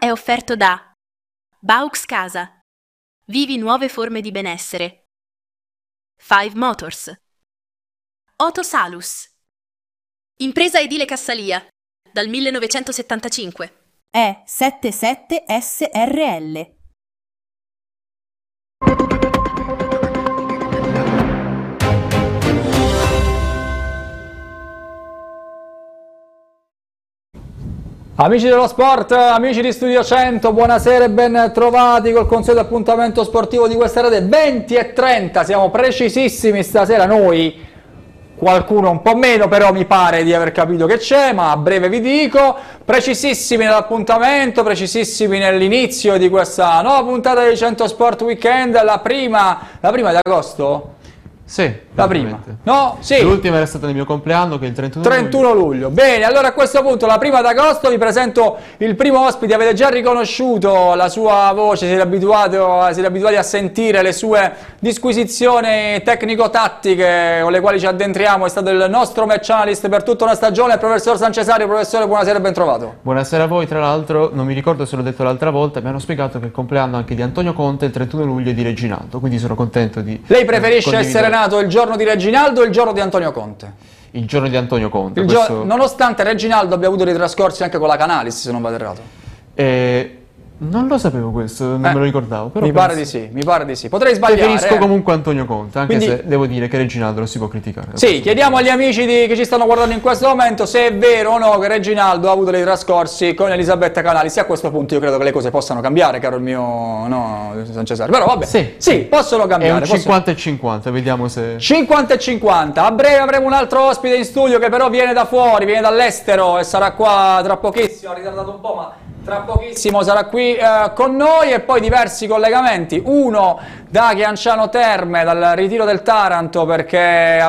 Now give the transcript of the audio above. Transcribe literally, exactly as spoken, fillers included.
è offerto da Baux Casa. Vivi nuove forme di benessere. Five Motors. Otosalus. Impresa edile Cassalia. Dal millenovecentosettantacinque. E settantasette S R L. Amici dello sport, amici di Studio cento, buonasera e ben trovati col consueto appuntamento sportivo di questa rete. Venti e trenta, siamo precisissimi stasera noi, qualcuno un po' meno, però mi pare di aver capito che c'è, ma a breve vi dico. Precisissimi nell'appuntamento, precisissimi nell'inizio di questa nuova puntata di cento Sport Weekend, la prima, la prima di agosto? Sì, la prima. No? Sì. L'ultima era stata nel mio compleanno, che è il trentuno, trentuno luglio. Bene, allora a questo punto, la prima d'agosto, vi presento il primo ospite. Avete già riconosciuto la sua voce, siete abituati, siete abituati a sentire le sue disquisizioni tecnico-tattiche con le quali ci addentriamo. È stato il nostro match analyst per tutta una stagione, il professor San Cesario. Professore, buonasera e ben trovato. Buonasera a voi. Tra l'altro, non mi ricordo se l'ho detto l'altra volta, mi hanno spiegato che è il compleanno anche di Antonio Conte il trentuno luglio e di Reginaldo, quindi sono contento di... Lei preferisce essere nato il giorno di Reginaldo o il giorno di Antonio Conte? Il giorno di Antonio Conte. Questo... Nonostante Reginaldo abbia avuto dei trascorsi anche con la Canalis, se non vado errato. Eh... Non lo sapevo questo, non eh, me lo ricordavo. Però mi pare di sì, mi pare di sì. Potrei sbagliare. Preferisco eh. comunque Antonio Conte, anche Quindi, se devo dire che Reginaldo lo si può criticare. Sì, chiediamo agli amici di, che ci stanno guardando in questo momento se è vero o no che Reginaldo ha avuto dei trascorsi con Elisabetta Canalis. A questo punto io credo che le cose possano cambiare, caro il mio no, San Cesario. Però vabbè, sì, sì, possono cambiare. È un cinquanta possono... e cinquanta, vediamo se... cinquanta e cinquanta. A breve avremo un altro ospite in studio che però viene da fuori, viene dall'estero e sarà qua tra pochissimo. Ha ritardato un po', ma... tra pochissimo sarà qui eh, con noi, e poi diversi collegamenti, uno da Chianciano Terme, dal ritiro del Taranto, perché